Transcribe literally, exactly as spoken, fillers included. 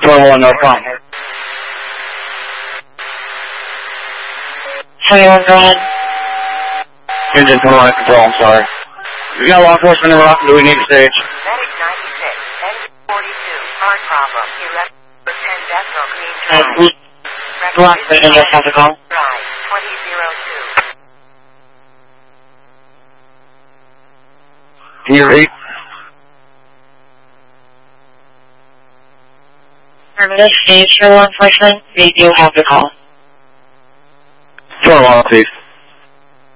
twenty-one, no problem. twenty-one, go ahead. Engine twenty-one, control, I'm sorry. We got law enforcement in Rock, do we need to stage? Medic ninety-six, engine forty-two, hard problem, eleven ten Decimal Green Uh, Drive. we, we want to bring in your phone call. Drive, twenty oh two. Can you read? Affirmative, stage for law enforcement. We do have the call. twenty-one, please.